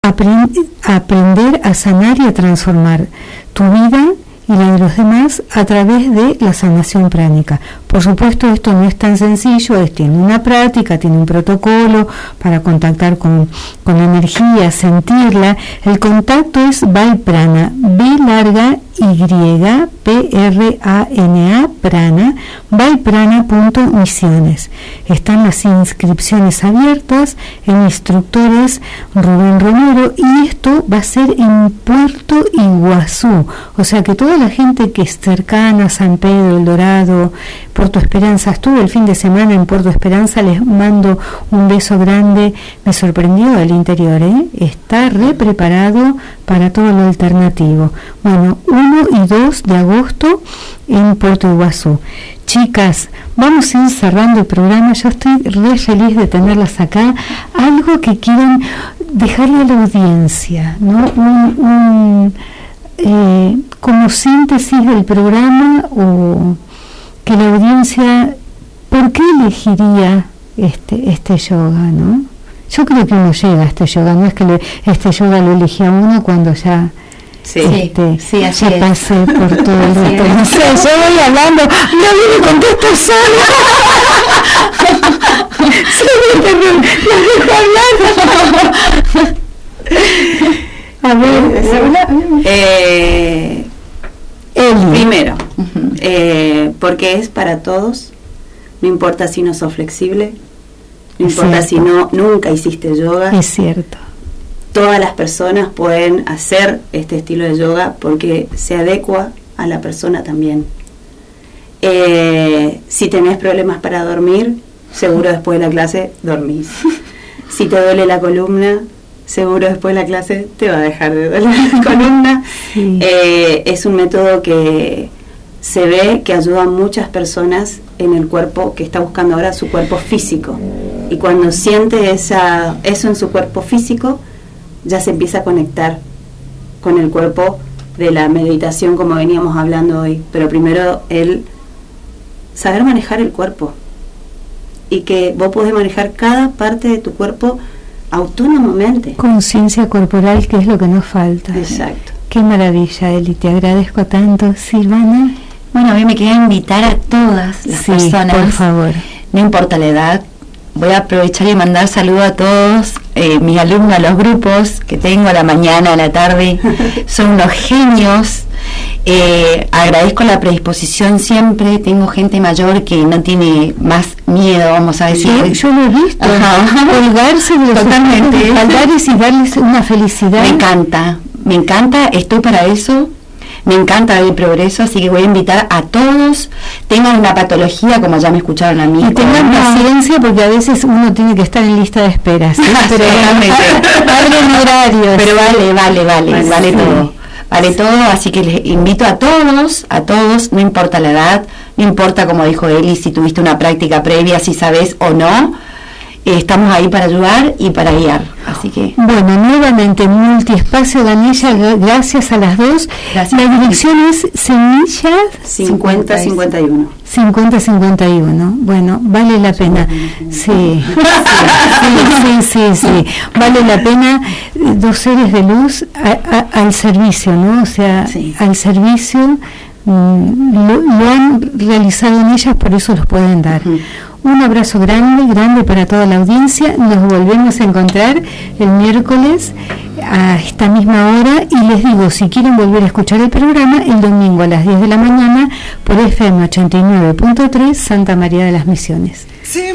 aprender a sanar y a transformar tu vida y la de los demás a través de la sanación pránica. Por supuesto, esto no es tan sencillo, tiene una práctica, tiene un protocolo para contactar con la energía, sentirla. El contacto es Vaiprana, B larga Y, Prana, Vaiprana.misiones. Están las inscripciones abiertas, el instructor es Rubén Romero, y esto va a ser en Puerto Iguazú, o sea que toda la gente que es cercana a San Pedro, El Dorado, Puerto Esperanza, estuve el fin de semana en Puerto Esperanza, les mando un beso grande, me sorprendió el interior, está re preparado para todo lo alternativo. Bueno, 1 y 2 de agosto en Puerto Iguazú. Chicas, vamos a ir cerrando el programa. Yo estoy re feliz de tenerlas acá. Algo que quieran dejarle a la audiencia, ¿no? Como síntesis del programa, o que la audiencia, ¿por qué elegiría este yoga, no? Yo creo que uno llega a este yoga, no es que este yoga lo elegía uno cuando ya sí, así ya pasé por todo el resto. No sé, yo voy hablando, no viene con esto sola. La dejo hablar. A ver, primero, porque es para todos, no importa si no sos flexible, no importa si nunca hiciste yoga. Es cierto. Todas las personas pueden hacer este estilo de yoga porque se adecua a la persona también. Si tenés problemas para dormir, seguro después de la clase dormís. Si te duele la columna, seguro después de la clase te va a dejar de doler la columna. Sí. Es un método que se ve que ayuda a muchas personas en el cuerpo, que está buscando ahora su cuerpo físico. Y cuando siente eso en su cuerpo físico, ya se empieza a conectar con el cuerpo de la meditación, como veníamos hablando hoy. Pero primero el saber manejar el cuerpo, y que vos podés manejar cada parte de tu cuerpo autónomamente. Conciencia corporal, que es lo que nos falta. Exacto. Qué maravilla, Eli, te agradezco tanto. Silvana. Bueno, a mí me queda invitar a todas las personas, por favor, no importa la edad. Voy a aprovechar y mandar saludos a todos mis alumnos, a los grupos que tengo a la mañana, a la tarde. Son unos genios. Agradezco la predisposición siempre. Tengo gente mayor que no tiene más miedo, vamos a decir. Sí, yo lo he visto. Colgarse de totalmente altares y darles una felicidad. Me encanta, estoy para eso. Me encanta ver el progreso, así que voy a invitar a todos, tengan una patología, como ya me escucharon a mí. Y tengan paciencia, porque a veces uno tiene que estar en lista de espera, ¿sí? Pero abren horarios. Pero vale todo. Vale todo, así que les invito a todos, no importa la edad, no importa, como dijo Eli, si tuviste una práctica previa, si sabes o no. Estamos ahí para ayudar y para guiar, así que... Bueno, nuevamente Multiespacio Danilla, gracias a las dos. Gracias. La dirección es Semillas 5051. 5051. Bueno, vale la pena. Sí. Vale la pena. Dos seres de luz al servicio, ¿no? O sea, al servicio. Lo han realizado en ellas, por eso los pueden dar. Un abrazo grande para toda la audiencia. Nos volvemos a encontrar el miércoles a esta misma hora, y les digo, si quieren volver a escuchar el programa, el domingo a las 10 de la mañana por FM 89.3 Santa María de las Misiones.